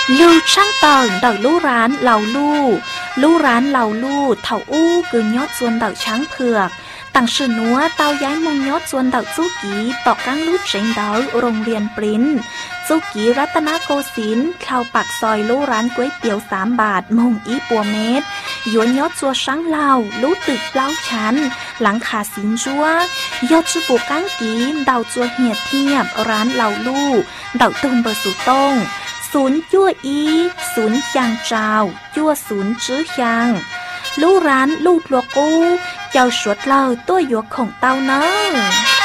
lưu trang tầng đậu lũ rán lầu lũ rán lầu lu thầu u cứ nhót xuân đậu trắng phược tặng sự núa taoย้ายมงยอดส่วนเต่าจู้กีต่อกังลูกเฉิงเดาโรงเรียนปริ้นจู้กีรัตนโกสินทร์เข้าปักซอยลู่ร้านก๋วยเตี๋ยว3 บาทมงอีปัวเม็ดหยวนยอดจัวช้างเหล่าลู่ตึกเล้าชั้นหลังขาสินจัวยอดจูปูกังกีเดาจัวเหียดเทียบร้านเหล่าลู่เดาตุนเบอร์สุต้งศูนย์จั่วอีศูนย์ยางเจ้าจั่วศูนย์จื้อยางลู่ร้านลู่ลัวกู้เจ้าสวดเล่าตัวหยวกของเต้าเนอ